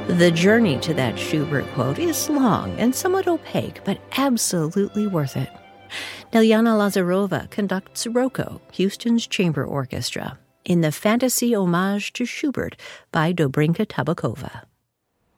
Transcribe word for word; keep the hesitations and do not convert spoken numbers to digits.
The journey to that Schubert quote is long and somewhat opaque, but absolutely worth it. Dilyana Lazarova conducts Rocco, Houston's chamber orchestra, in the fantasy homage to Schubert by Dobrinka Tabakova.